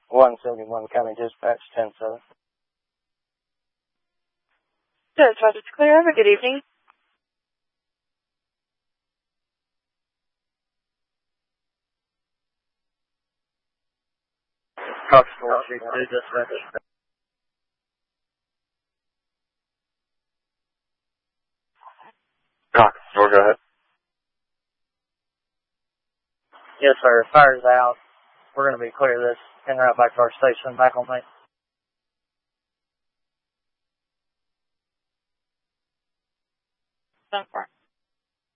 171 County Dispatch 10-7. Dispatch, it's clear. Have a good evening. Cox 432 Dispatch. Cox, go ahead. Yes, sir. Fire's out. We're going to be clear this en route back to our station. Back on me. Done for.